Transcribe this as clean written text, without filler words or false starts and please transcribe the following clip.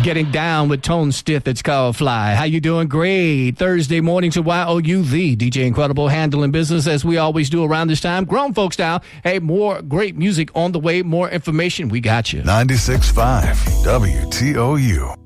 Getting down with Tone Stith, it's called Fly. How you doing? Great. Thursday morning to YOU, the DJ Incredible, handling business as we always do around this time. Grown folks style. Hey, more great music on the way, more information. We got you. 96.5 WTOU.